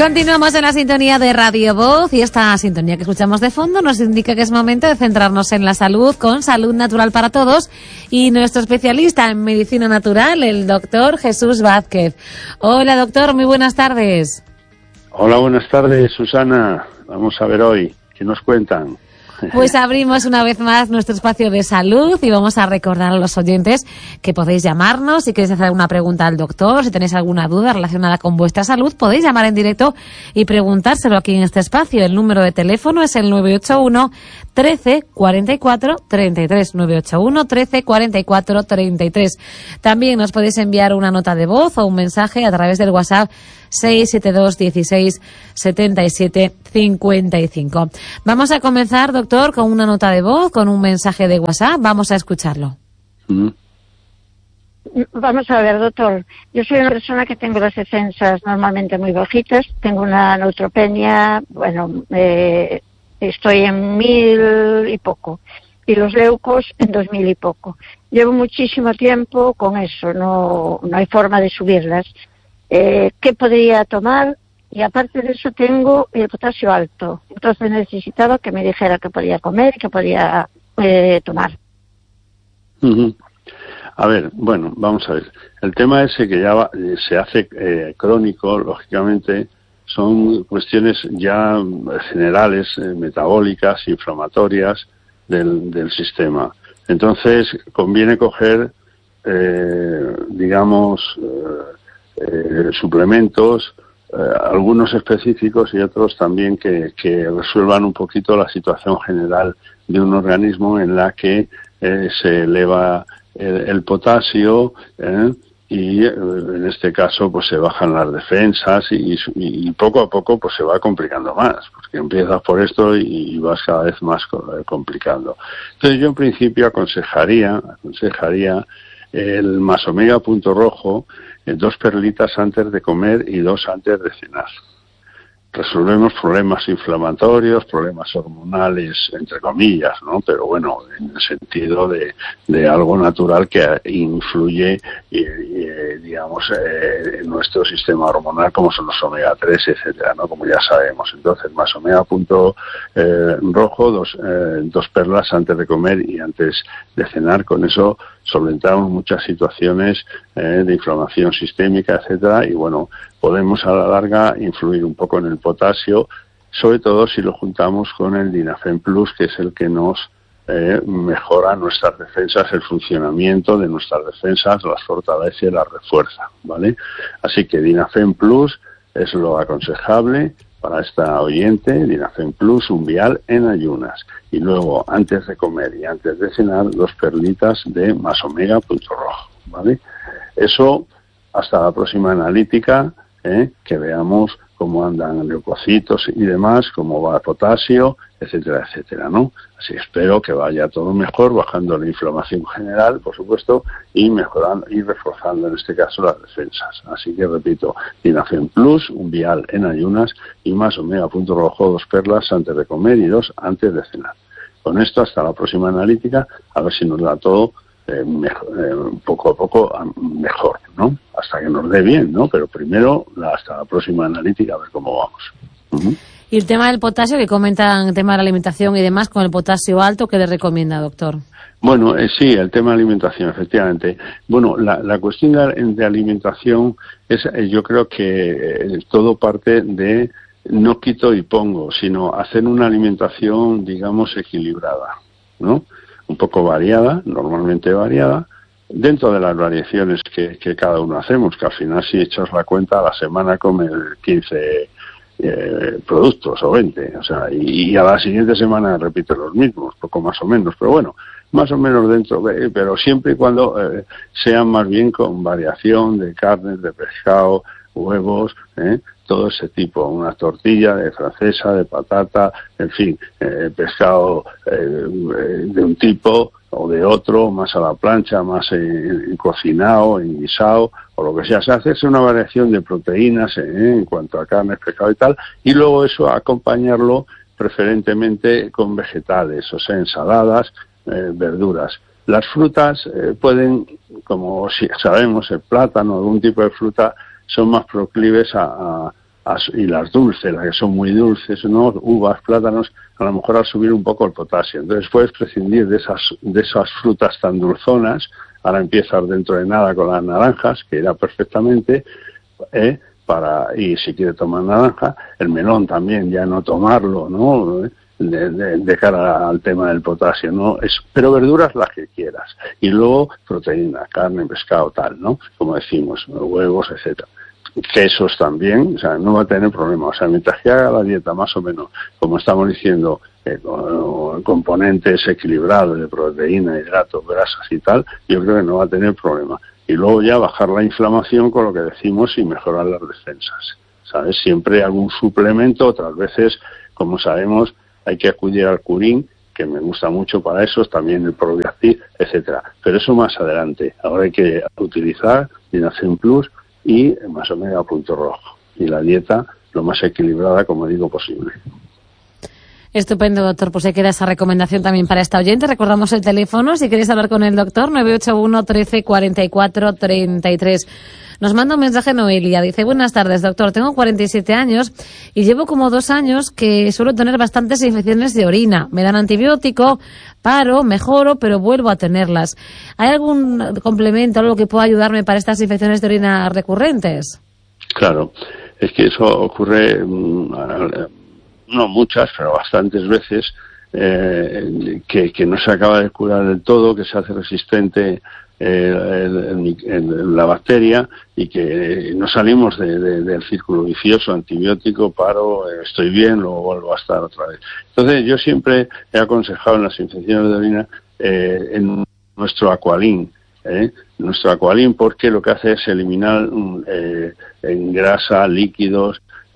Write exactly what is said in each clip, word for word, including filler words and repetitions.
Continuamos en la sintonía de Radio Voz y esta sintonía que escuchamos de fondo nos indica que es momento de centrarnos en la salud con Salud Natural para Todos y nuestro especialista en medicina natural, el doctor Jesús Vázquez. Hola doctor, muy buenas tardes. Hola, buenas tardes Susana. Vamos a ver hoy, ¿qué nos cuentan? Pues abrimos una vez más nuestro espacio de salud y vamos a recordar a los oyentes que podéis llamarnos si queréis hacer alguna pregunta al doctor, si tenéis alguna duda relacionada con vuestra salud, podéis llamar en directo y preguntárselo aquí en este espacio. El número de teléfono es el nueve ocho uno, trece, cuarenta y cuatro, treinta y tres, nueve ocho uno, trece, cuarenta y cuatro, treinta y tres. También nos podéis enviar una nota de voz o un mensaje a través del WhatsApp seis siete dos, dieciséis, setenta y siete, cincuenta y cinco. Vamos a comenzar, doctor, con una nota de voz, con un mensaje de WhatsApp. Vamos a escucharlo. Mm. Vamos a ver, doctor. Yo soy una persona que tengo las defensas normalmente muy bajitas. Tengo una neutropenia, bueno, eh, estoy en mil y poco. Y los leucos en dos mil y poco. Llevo muchísimo tiempo con eso, no, no hay forma de subirlas. Eh, ¿Qué podría tomar? Y aparte de eso tengo el potasio alto. Entonces necesitaba que me dijera qué podía comer y qué podía eh, tomar. Uh-huh. A ver, bueno, vamos a ver. El tema ese que ya va, se hace eh, crónico, lógicamente, son cuestiones ya generales, eh, metabólicas, inflamatorias del, del sistema. Entonces, conviene coger, eh, digamos, eh, Eh, suplementos, eh, algunos específicos y otros también que, que resuelvan un poquito la situación general de un organismo en la que eh, se eleva el, el potasio eh, y eh, en este caso pues se bajan las defensas y, y, y poco a poco pues se va complicando más, porque empiezas por esto y, y vas cada vez más complicando. Entonces yo en principio aconsejaría, aconsejaría el más omega punto rojo, eh, dos perlitas antes de comer y dos antes de cenar. Resolvemos problemas inflamatorios, problemas hormonales, entre comillas, ¿no? Pero bueno, en el sentido de, de algo natural que influye, y, y, digamos, eh, en nuestro sistema hormonal, como son los omega tres, etcétera, ¿no? Como ya sabemos. Entonces, más omega punto eh, rojo, dos, eh, dos perlas antes de comer y antes de cenar. Con eso solventamos muchas situaciones eh, de inflamación sistémica, etcétera, y bueno, podemos a la larga influir un poco en el potasio, sobre todo si lo juntamos con el Dinafen Plus, que es el que nos eh, mejora nuestras defensas, el funcionamiento de nuestras defensas, las fortalece y las refuerza, ¿vale? Así que Dinafen Plus es lo aconsejable para esta oyente, Dinafen Plus, un vial en ayunas. Y luego, antes de comer y antes de cenar, dos perlitas de más omega punto rojo, ¿vale? Eso hasta la próxima analítica, ¿eh? Que veamos cómo andan leucocitos y demás, cómo va el potasio, etcétera, etcétera, ¿no? Así espero que vaya todo mejor, bajando la inflamación general, por supuesto, y mejorando y reforzando en este caso las defensas. Así que repito, Dinafen Plus, un vial en ayunas y más omega punto rojo, dos perlas antes de comer y dos antes de cenar. Con esto hasta la próxima analítica, a ver si nos da todo Eh, mejor, eh, poco a poco mejor, ¿no? Hasta que nos dé bien, ¿no? Pero primero la, hasta la próxima analítica a ver cómo vamos. Uh-huh. Y el tema del potasio, que comentan el tema de la alimentación y demás, con el potasio alto, ¿qué le recomienda, doctor? Bueno, eh, sí, el tema de alimentación, efectivamente. Bueno, la, la cuestión de, de alimentación es, eh, yo creo que eh, todo parte de no quito y pongo, sino hacer una alimentación, digamos, equilibrada, ¿no? Un poco variada, normalmente variada, dentro de las variaciones que, que cada uno hacemos, que al final si echas la cuenta a la semana comer quince eh, productos o veinte, o sea, y, y a la siguiente semana repite los mismos, poco más o menos, pero bueno, más o menos dentro, pero siempre y cuando eh, sean más bien con variación de carnes, de pescado, huevos, ¿eh? Todo ese tipo, una tortilla de francesa, de patata, en fin, eh, pescado eh, de un tipo o de otro, más a la plancha, más en, en cocinado, en guisado, o lo que sea. Se hace una variación de proteínas eh, en cuanto a carnes, pescado y tal, y luego eso acompañarlo preferentemente con vegetales, o sea, ensaladas, eh, verduras. Las frutas eh, pueden, como si sabemos, el plátano, algún tipo de fruta, son más proclives a, a, y las dulces, las que son muy dulces, ¿no? Uvas, plátanos, a lo mejor al subir un poco el potasio. Entonces puedes prescindir de esas, de esas frutas tan dulzonas. Ahora empiezas dentro de nada con las naranjas, que irá perfectamente, ¿eh? Para, y si quiere tomar naranja, el melón también, ya no tomarlo, ¿no? De, de, de cara al tema del potasio, ¿no? Es, pero verduras las que quieras. Y luego proteína, carne, pescado, tal, ¿no? Como decimos, huevos, etcétera. Quesos también, o sea, no va a tener problema. O sea, mientras que haga la dieta más o menos, como estamos diciendo, eh, con componentes equilibrados de proteína, hidratos, grasas y tal, yo creo que no va a tener problema. Y luego ya bajar la inflamación con lo que decimos y mejorar las defensas, ¿sabes? Siempre algún suplemento, otras veces, como sabemos, hay que acudir al Curín, que me gusta mucho para eso, también el Probiactiv, etcétera. Pero eso más adelante. Ahora hay que utilizar Dinafem Plus y más o menos a punto rojo. Y la dieta lo más equilibrada, como digo, posible. Estupendo, doctor. Pues se queda esa recomendación también para esta oyente. Recordamos el teléfono, si queréis hablar con el doctor, nueve ocho uno, trece, cuarenta y cuatro, treinta y tres. Nos manda un mensaje Noelia. Dice, buenas tardes, doctor. Tengo cuarenta y siete años y llevo como dos años que suelo tener bastantes infecciones de orina. Me dan antibiótico, paro, mejoro, pero vuelvo a tenerlas. ¿Hay algún complemento, algo que pueda ayudarme para estas infecciones de orina recurrentes? Claro, es que eso ocurre, no muchas, pero bastantes veces, eh, que, que no se acaba de curar del todo, que se hace resistente eh, el, el, el, la bacteria y que no salimos de, de, del círculo vicioso, antibiótico, paro, eh, estoy bien, luego vuelvo a estar otra vez. Entonces yo siempre he aconsejado en las infecciones de orina eh, en nuestro Aqualin, ¿eh? nuestro Aqualin, porque lo que hace es eliminar eh, en grasa, líquidos,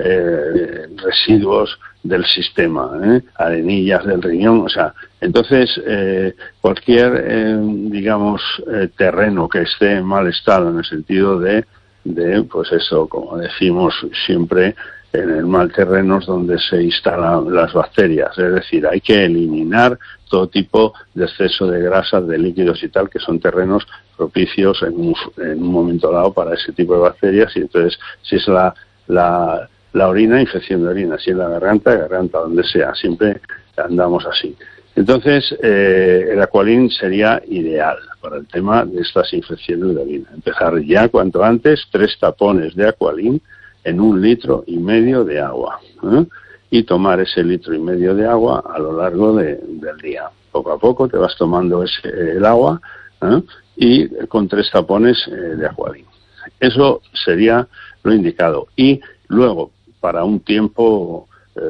eh, residuos del sistema, ¿eh? arenillas del riñón, o sea, entonces eh, cualquier, eh, digamos, eh, terreno que esté en mal estado, en el sentido de, de, pues eso, como decimos siempre, en el mal terreno es donde se instalan las bacterias, es decir, hay que eliminar todo tipo de exceso de grasas, de líquidos y tal, que son terrenos propicios en un, en un momento dado para ese tipo de bacterias, y entonces, si es la, la la orina, infección de orina, si es la garganta, garganta, donde sea, siempre andamos así. Entonces, eh, el Aqualin sería ideal para el tema de estas infecciones de orina. Empezar ya cuanto antes, tres tapones de Aqualin en un litro y medio de agua, ¿eh? Y tomar ese litro y medio de agua a lo largo de, del día. Poco a poco te vas tomando ese, el agua, ¿eh? Y con tres tapones eh, de Aqualin. Eso sería lo indicado. Y luego, para un tiempo,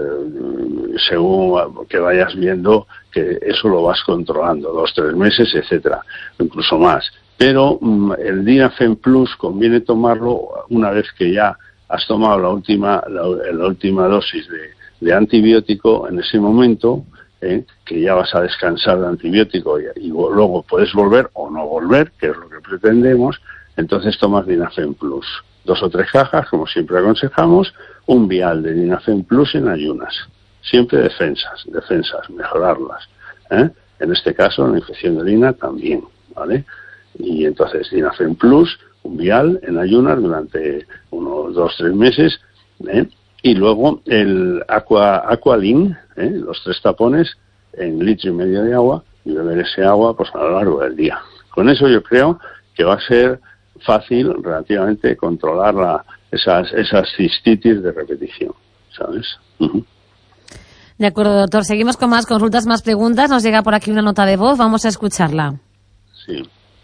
eh, según que vayas viendo que eso lo vas controlando, dos, tres meses, etcétera, incluso más. Pero mm, el Dinafem Plus conviene tomarlo una vez que ya has tomado la última la, la última dosis de, de antibiótico en ese momento, eh, que ya vas a descansar de antibiótico y, y luego puedes volver o no volver, que es lo que pretendemos. Entonces tomas Dinafem Plus, dos o tres cajas, como siempre aconsejamos, un vial de Dinafem Plus en ayunas. Siempre defensas, defensas, mejorarlas, ¿eh? En este caso, la infección de orina también, ¿vale? Y entonces Dinafem Plus, un vial en ayunas durante unos dos, tres meses, ¿eh? Y luego el Aqua, Aqualin, ¿eh? Los tres tapones en litro y medio de agua, y beber ese agua pues a lo largo del día. Con eso yo creo que va a ser fácil relativamente controlar la, esas, esas cistitis de repetición, ¿sabes? Uh-huh. De acuerdo, doctor. Seguimos con más consultas, más preguntas. Nos llega por aquí una nota de voz. Vamos a escucharla. Sí.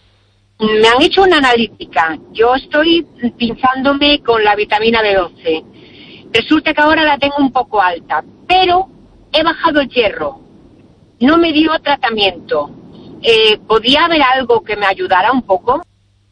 Me han hecho una analítica. Yo estoy pinchándome con la vitamina B doce. Resulta que ahora la tengo un poco alta, pero he bajado el hierro. No me dio tratamiento. Eh, ¿Podría haber algo que me ayudara un poco?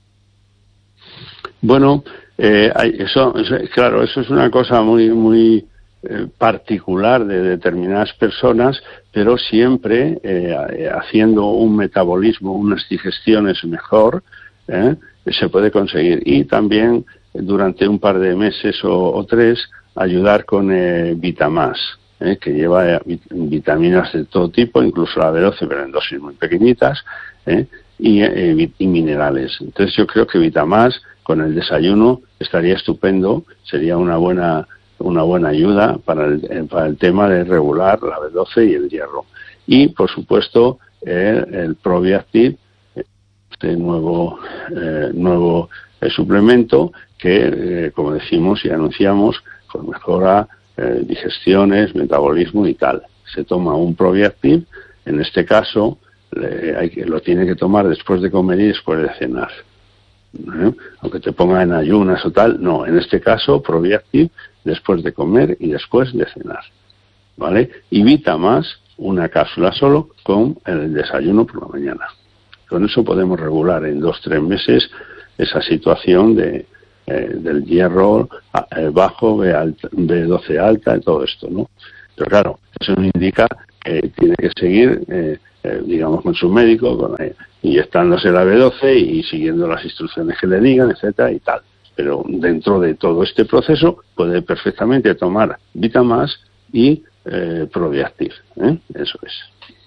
Bueno, eh, eso, eso, claro, eso es una cosa muy, muy eh, particular de determinadas personas, pero siempre eh, haciendo un metabolismo, unas digestiones mejor, eh, se puede conseguir. Y también durante un par de meses o, o tres ayudar con eh, Vitamás, eh, que lleva eh, vitaminas de todo tipo, incluso la B doce, pero en dosis muy pequeñitas, eh, y, eh, y minerales. Entonces yo creo que Vitamás con el desayuno estaría estupendo, sería una buena una buena ayuda para el, para el tema de regular la B doce y el hierro. Y, por supuesto, el, el Probiactive, este nuevo, eh, nuevo eh, suplemento que, eh, como decimos y anunciamos, pues mejora eh, digestiones, metabolismo y tal. Se toma un Probiactive, en este caso le, hay que, lo tiene que tomar después de comer y después de cenar. ¿Eh? Aunque te ponga en ayunas o tal, no, en este caso Probiactive después de comer y después de cenar, ¿vale? Y Vitamas, una cápsula solo con el desayuno por la mañana. Con eso podemos regular en dos tres meses esa situación de eh, del hierro eh, bajo, B, alta, B doce alta y todo esto, ¿no? Pero claro, eso no indica que tiene que seguir eh, eh, digamos con su médico, con, eh, inyectándose la B doce y siguiendo las instrucciones que le digan, etcétera y tal. Pero dentro de todo este proceso puede perfectamente tomar Vitamas y eh, Probiactive, ¿eh? Eso es.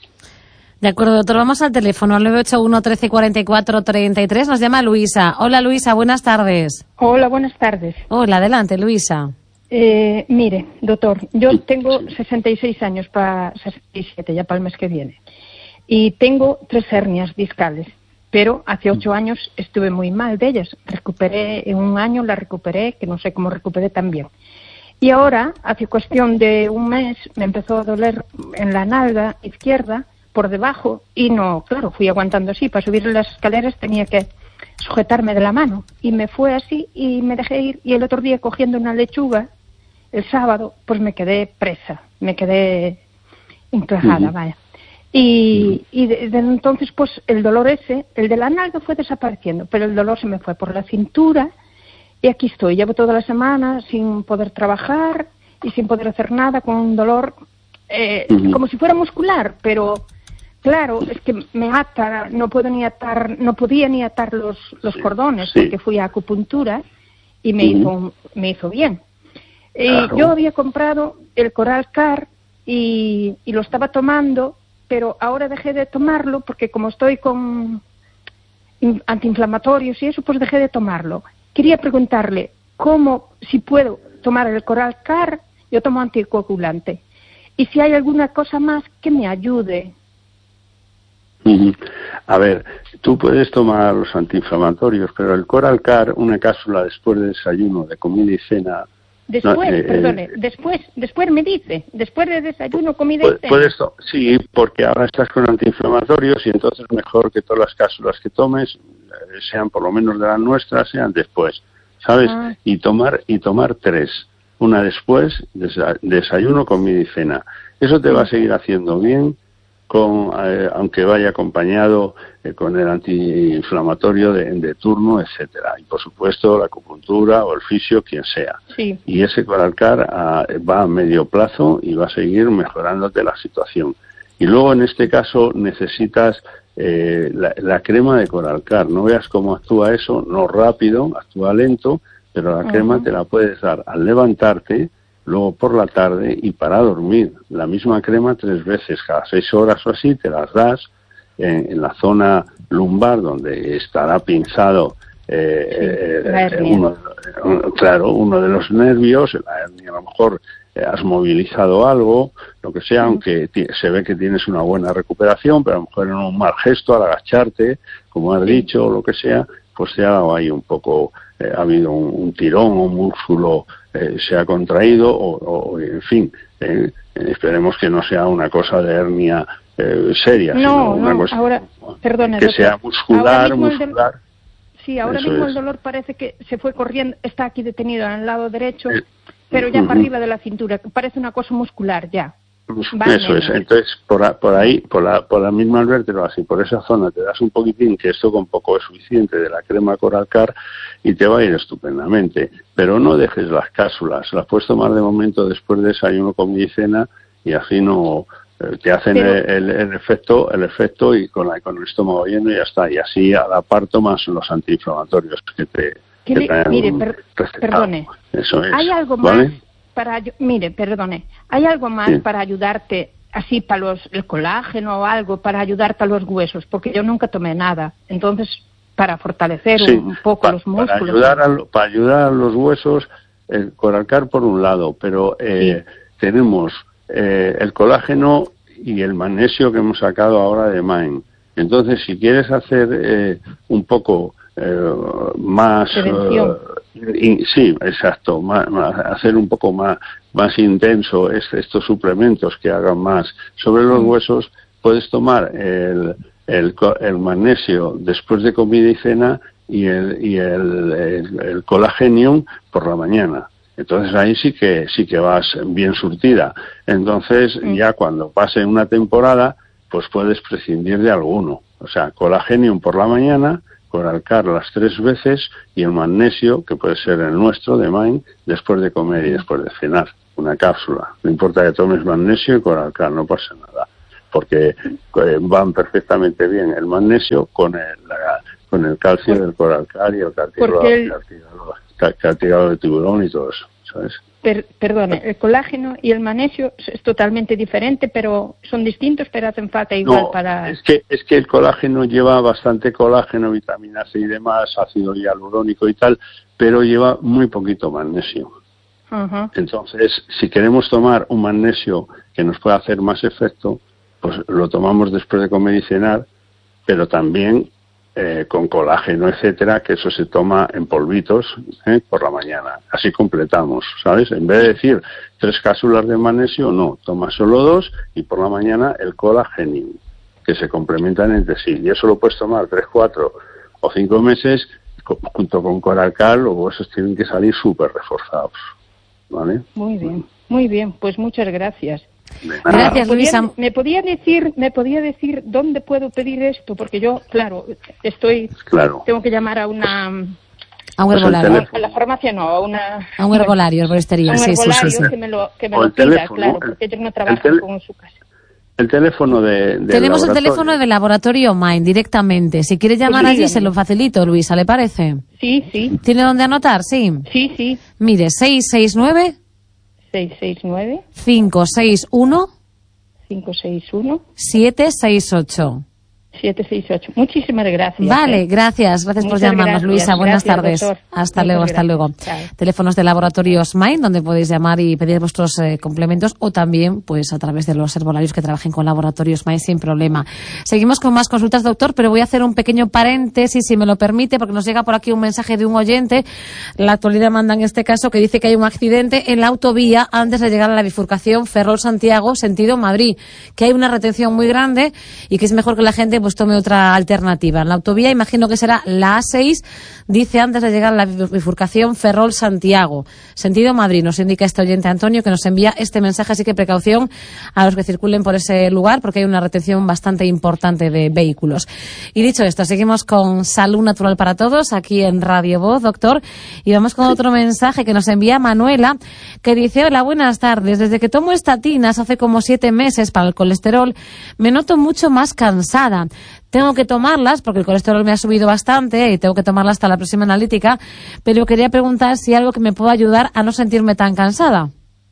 De acuerdo, doctor, vamos al teléfono, al nueve ocho uno, trece, cuarenta y cuatro, treinta y tres, nos llama Luisa. Hola Luisa, buenas tardes. Hola, buenas tardes. Hola, adelante Luisa. Eh, mire, doctor, yo tengo sesenta y seis años, para sesenta y siete ya para el mes que viene, y tengo tres hernias discales, pero hace ocho años estuve muy mal de ellas. Recuperé, en un año la recuperé, que no sé cómo recuperé tan bien. Y ahora, hace cuestión de un mes, me empezó a doler en la nalga izquierda, por debajo, y no, claro, fui aguantando así. Para subir las escaleras tenía que sujetarme de la mano, y me fue así, y me dejé ir, y el otro día cogiendo una lechuga, el sábado, pues me quedé presa, me quedé encajada, uh-huh. vaya. Y, y desde entonces, pues el dolor ese, el de la nalga fue desapareciendo, pero el dolor se me fue por la cintura, y aquí estoy, llevo toda la semana sin poder trabajar y sin poder hacer nada, con un dolor eh, uh-huh. como si fuera muscular, pero claro, es que me ata, no puedo ni atar, no podía ni atar los, los cordones, sí. porque fui a acupuntura y me uh-huh. hizo me hizo bien. Claro. Y yo había comprado el Coralcar y, y lo estaba tomando, pero ahora dejé de tomarlo porque como estoy con antiinflamatorios y eso, pues dejé de tomarlo. Quería preguntarle cómo, si puedo tomar el Coralcar, yo tomo anticoagulante, y si hay alguna cosa más que me ayude. Uh-huh. A ver, tú puedes tomar los antiinflamatorios, pero el Coralcar, una cápsula después del desayuno, de comida y cena. Después, no, eh, perdone, eh, después, después me dice, después de desayuno, comida puede, y cena. Puedes, sí, porque ahora estás con antiinflamatorios y entonces mejor que todas las cápsulas que tomes, eh, sean por lo menos de las nuestras, sean después, ¿sabes? Ah. Y tomar y tomar tres, una después, desa, desayuno, comida y cena. Eso te sí. va a seguir haciendo bien, con eh, aunque vaya acompañado eh, con el antiinflamatorio de, de turno, etcétera, y por supuesto la acupuntura o el fisio, quien sea. Sí. Y ese Coralcar ah, va a medio plazo y va a seguir mejorándote la situación. Y luego en este caso necesitas eh, la, la crema de Coralcar. No veas cómo actúa eso, no rápido, actúa lento, pero la uh-huh. crema te la puedes dar al levantarte, luego por la tarde y para dormir. La misma crema tres veces, cada seis horas o así, te las das en, en la zona lumbar donde estará pinzado eh, sí, eh, uno, claro, uno de los nervios, la hernia, a lo mejor eh, has movilizado algo, lo que sea, mm. aunque t- se ve que tienes una buena recuperación, pero a lo mejor en un mal gesto al agacharte, como has sí. dicho, o lo que sea, pues te ha dado ahí un poco, eh, ha habido un, un tirón o un músculo Eh, se ha contraído o, o en fin, eh, esperemos que no sea una cosa de hernia eh, seria, no, sino una no, cosa ahora, perdone, que doctor, sea muscular, muscular. Del, sí, ahora mismo es. El dolor parece que se fue corriendo, está aquí detenido en el lado derecho, eh, pero ya uh-huh. para arriba de la cintura, que parece una cosa muscular ya. Vale, eso es, entonces por, a, por ahí, por la, por la misma alvértebra, así por esa zona te das un poquitín, que esto con poco es suficiente, de la crema Coralcar y te va a ir estupendamente, pero no dejes las cápsulas, las puedes tomar de momento después de desayuno, comida y cena y así no eh, te hacen pero, el, el efecto el efecto y con, la, con el estómago lleno y ya está, y así a la par tomas los antiinflamatorios que te, que le, te mire, per, perdone, eso es, ¿hay algo ¿vale? más? Para, mire, perdone, ¿hay algo más sí. para ayudarte, así para los, el colágeno o algo, para ayudarte a los huesos? Porque yo nunca tomé nada, entonces, para fortalecer sí. un, un poco pa, los músculos. Para ayudar, a, para ayudar a los huesos, el Coralcar por un lado, pero eh, sí. tenemos eh, el colágeno y el magnesio que hemos sacado ahora de Main. Entonces, si quieres hacer eh, un poco eh, más... Prevención. Eh, y, sí, exacto, más, más, hacer un poco más, más intenso es, estos suplementos que hagan más sobre los huesos, puedes tomar el, el, el magnesio después de comida y cena y el, y el, el, el Colagenium por la mañana. Entonces ahí sí que sí que vas bien surtida. Entonces mm. ya cuando pase una temporada, pues puedes prescindir de alguno. O sea, Colagenium por la mañana, Coralcar las tres veces y el magnesio, que puede ser el nuestro de Main, después de comer y después de cenar. Una cápsula. No importa que tomes magnesio y Coralcar, no pasa nada. Porque eh, van perfectamente bien el magnesio con el, la, con el calcio del Coralcar y el cartílago, el... cartílago, cartílago de tiburón y todo eso, ¿sabes? Per, perdone, el colágeno y el magnesio es totalmente diferente, pero son distintos, pero hacen falta igual no, para... es que, es que el colágeno lleva bastante colágeno, vitamina C y demás, ácido hialurónico y tal, pero lleva muy poquito magnesio. Uh-huh. Entonces, si queremos tomar un magnesio que nos pueda hacer más efecto, pues lo tomamos después de comer y cenar, pero también eh, con colágeno, etcétera, que eso se toma en polvitos eh, por la mañana. Así completamos, ¿sabes? En vez de decir tres cápsulas de magnesio, no, toma solo dos y por la mañana el Colagenium, que se complementan entre sí. Y eso lo puedes tomar tres, cuatro o cinco meses junto con Coralcar, los huesos tienen que salir súper reforzados, ¿vale? Muy bien, muy bien, pues muchas gracias. Gracias, Luisa. ¿Me podía decir, me podía decir dónde puedo pedir esto? Porque yo, claro, estoy, claro. tengo que llamar a una... A un herbolario. A la farmacia no, a una... A un herbolario, herbolistería, sí, sí, sí, sí. que me lo, que me lo pida, teléfono, claro, porque ellos no trabajan con su casa. El teléfono de... de Tenemos el teléfono del laboratorio Main directamente. Si quiere llamar pues allí, se lo facilito, Luisa, ¿le parece? Sí, sí. ¿Tiene dónde anotar? Sí. Sí, sí. Mire, seis seis nueve... seis seis nueve cinco seis uno cinco seis uno siete seis ocho siete seis ocho. Muchísimas gracias. Vale, gracias. Gracias por llamarnos, gracias. Luisa. Buenas gracias, tardes. Doctor. Hasta Muchas luego, gracias. hasta luego. Chao. Teléfonos de Laboratorios Main, donde podéis llamar y pedir vuestros eh, complementos, o también pues a través de los herbolarios que trabajen con Laboratorios Main sin problema. Seguimos con más consultas, doctor, pero voy a hacer un pequeño paréntesis, si me lo permite, porque nos llega por aquí un mensaje de un oyente. La actualidad manda en este caso, que dice que hay un accidente en la autovía antes de llegar a la bifurcación Ferrol-Santiago, sentido Madrid, que hay una retención muy grande y que es mejor que la gente pues tome otra alternativa. En la autovía, imagino que será la A seis, dice antes de llegar a la bifurcación Ferrol-Santiago, sentido Madrid. Nos indica este oyente Antonio que nos envía este mensaje, así que precaución a los que circulen por ese lugar porque hay una retención bastante importante de vehículos. Y dicho esto, seguimos con Salud Natural para Todos aquí en Radio Voz, doctor, y vamos con otro mensaje que nos envía Manuela, que dice: hola, buenas tardes. Desde que tomo estatinas hace como siete meses para el colesterol, me noto mucho más cansada. Tengo que tomarlas porque el colesterol me ha subido bastante y tengo que tomarlas hasta la próxima analítica, pero quería preguntar si hay algo que me pueda ayudar a no sentirme tan cansada.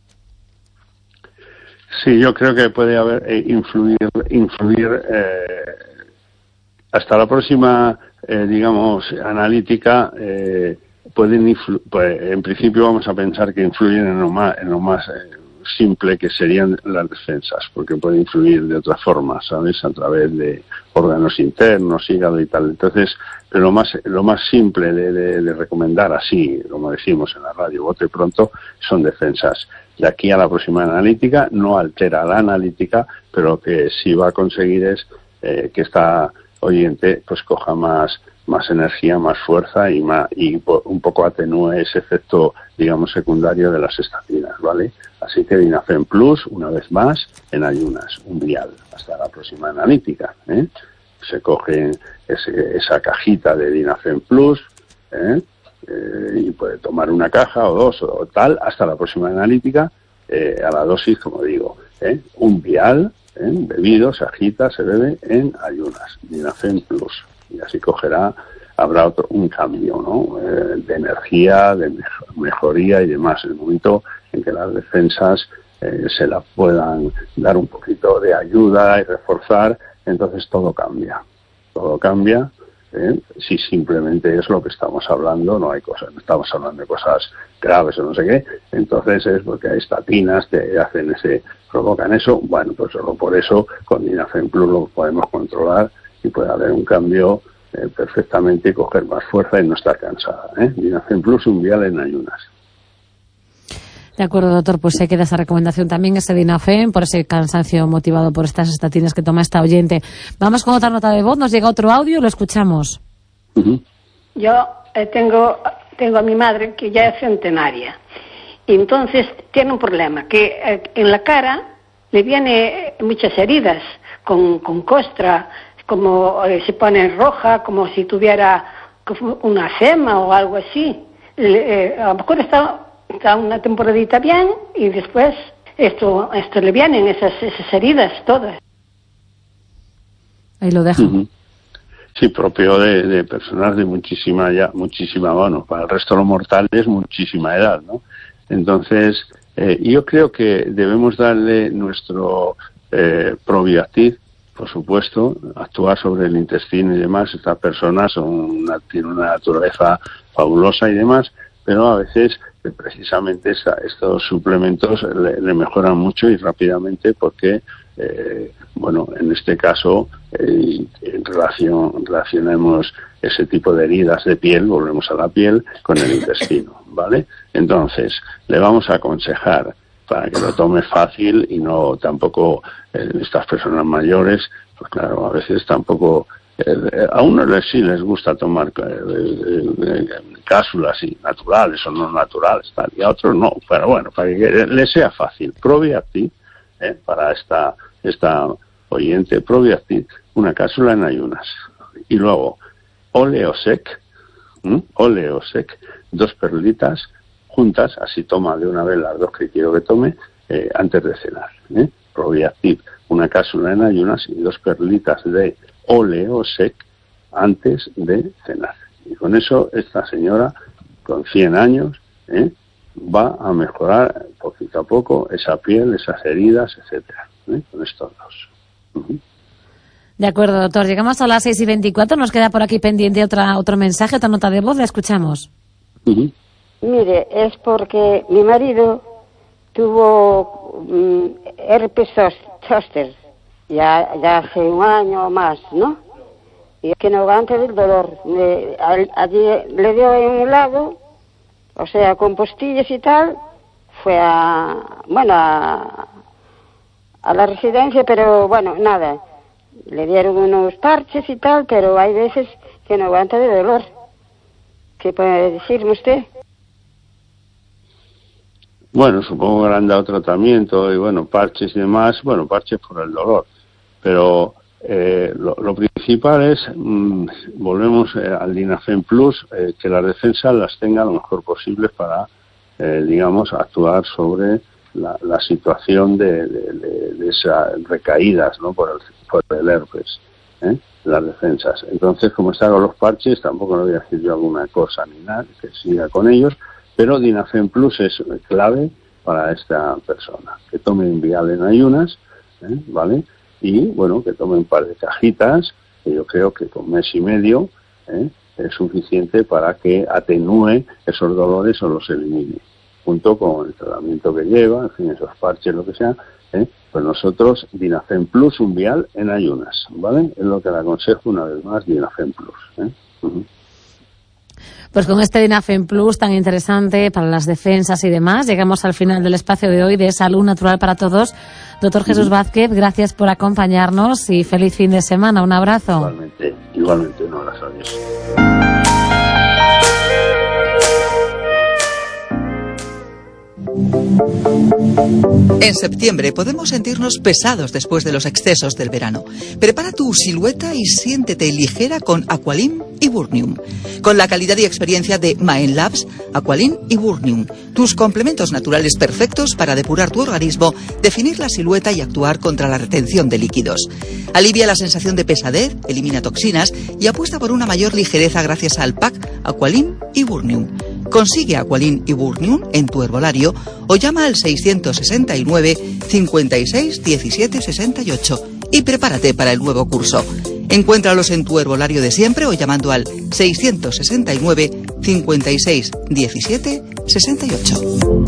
Sí, yo creo que puede haber eh, influir, influir eh, hasta la próxima, eh, digamos, analítica. Eh, pueden influ- pues, en principio vamos a pensar que influyen en lo más, en lo más eh, simple, que serían las defensas, porque puede influir de otra forma, ¿sabes? A través de órganos internos, hígado y tal. Entonces, pero lo más lo más simple de, de, de recomendar, así como decimos en la radio, bote pronto, son defensas. De aquí a la próxima analítica no altera la analítica, pero lo que sí va a conseguir es eh, que esta oyente pues coja más más energía, más fuerza y más y po- un poco atenúe ese efecto, digamos, secundario de las estatinas, ¿vale? Así que Dinafen Plus, una vez más, en ayunas, un vial, hasta la próxima analítica, ¿eh? Se coge ese, esa cajita de Dinafen Plus, ¿eh? Eh, y puede tomar una caja o dos o tal, hasta la próxima analítica, eh, a la dosis, como digo, ¿eh? Un vial, ¿eh? Bebido, se agita, se bebe en ayunas, Dinafen Plus. Y así cogerá, habrá otro, un cambio, ¿no? Eh, de energía, de mejor, mejoría y demás. En el momento en que las defensas eh, se la puedan dar un poquito de ayuda y reforzar, entonces todo cambia. Todo cambia ¿eh? Si simplemente es lo que estamos hablando, no hay cosas, no estamos hablando de cosas graves o no sé qué, entonces es porque hay estatinas que hacen ese, provocan eso, bueno, pues solo por eso con Dinafen Plus lo podemos controlar y puede haber un cambio eh, perfectamente y coger más fuerza y no estar cansada, ¿eh? Dinafen Plus, un vial en ayunas. De acuerdo, doctor, pues se queda esa recomendación también, ese Dinafen, por ese cansancio motivado por estas estatinas que toma esta oyente. Vamos con otra nota de voz, nos llega otro audio, lo escuchamos. Uh-huh. Yo eh, tengo, tengo a mi madre que ya es centenaria, y entonces tiene un problema, que eh, en la cara le viene muchas heridas, con, con costra, como eh, se pone roja, como si tuviera una sema o algo así. Le, eh, a lo mejor está... está una temporadita bien y después esto esto le vienen esas esas heridas todas. Ahí lo dejo. Uh-huh. Sí, propio de, de personas de muchísima ya muchísima, bueno, para el resto de los mortales muchísima edad, ¿no? Entonces, eh, yo creo que debemos darle nuestro eh, Probiactiv, por supuesto, actuar sobre el intestino y demás. Estas personas son una, tienen una naturaleza fabulosa y demás, pero a veces precisamente esta, estos suplementos le, le mejoran mucho y rápidamente porque, eh, bueno, en este caso, eh, en relación, relacionemos ese tipo de heridas de piel, volvemos a la piel, con el intestino, ¿vale? Entonces, le vamos a aconsejar para que lo tome fácil y no tampoco eh, estas personas mayores, pues claro, a veces tampoco... Eh, a unos les, sí les gusta tomar eh, eh, eh, cápsulas y naturales o no naturales, tal, y a otros no, pero bueno, para que les sea fácil. Probiactiv, eh, para esta esta oyente, Probiactiv, una cápsula en ayunas. Y luego, Oleosec, ¿m? Oleosec, dos perlitas juntas, así toma de una vez las dos que quiero que tome, eh, antes de cenar. ¿eh? Probiactiv, una cápsula en ayunas y dos perlitas de Oleosec antes de cenar. Y con eso esta señora con cien años ¿eh? va a mejorar poquito a poco esa piel, esas heridas, etcétera, ¿eh? con estos dos. Uh-huh. De acuerdo, doctor. Llegamos a las seis y veinticuatro. Nos queda por aquí pendiente otra otro mensaje, otra nota de voz. La escuchamos. Uh-huh. Mire, es porque mi marido tuvo um, herpes zóster. Ya, ya hace un año o más, ¿no? Y que no aguante del dolor. Le, allí le dio en un lado, o sea, con postillas y tal, fue a, bueno, a, a la residencia, pero bueno, nada. Le dieron unos parches y tal, pero hay veces que no aguanta de dolor. ¿Qué puede decirme usted? Bueno, supongo que le han dado tratamiento y bueno, parches y demás, bueno, parches por el dolor. Pero eh, lo, lo principal es, mmm, volvemos eh, al Dinafen Plus, eh, que las defensas las tenga lo mejor posible para, eh, digamos, actuar sobre la, la situación de, de, de, de esas recaídas, ¿no? Por el, por el herpes, ¿eh? Las defensas. Entonces, como están con los parches, tampoco le voy a decir yo alguna cosa ni nada, que siga con ellos, pero Dinafen Plus es clave para esta persona. Que tome un vial en ayunas, ¿eh? ¿Vale? Y, bueno, que tome un par de cajitas, que yo creo que con mes y medio ¿eh? es suficiente para que atenúe esos dolores o los elimine, junto con el tratamiento que lleva, en fin, esos parches, lo que sea, ¿eh? Pues nosotros, Dinafen Plus, un vial en ayunas, ¿vale? Es lo que le aconsejo una vez más, Dinafen Plus, ¿eh? Uh-huh. Pues con este Dinafen Plus tan interesante para las defensas y demás, llegamos al final del espacio de hoy de Salud Natural para Todos. Doctor Jesús Vázquez, gracias por acompañarnos y feliz fin de semana. Un abrazo. Igualmente, igualmente, un abrazo. Adiós. En septiembre podemos sentirnos pesados después de los excesos del verano. Prepara tu silueta y siéntete ligera con Aqualim y Burnium. Con la calidad y experiencia de Maen Labs, Aqualim y Burnium, tus complementos naturales perfectos para depurar tu organismo, definir la silueta y actuar contra la retención de líquidos. Alivia la sensación de pesadez, elimina toxinas y apuesta por una mayor ligereza gracias al pack Aqualim y Burnium. Consigue Aqualim y Burnium en tu herbolario o llama al seiscientos sesenta y nueve, cincuenta y seis, diecisiete, sesenta y ocho y prepárate para el nuevo curso. Encuéntralos en tu herbolario de siempre o llamando al seiscientos sesenta y nueve cincuenta y seis diecisiete sesenta y ocho.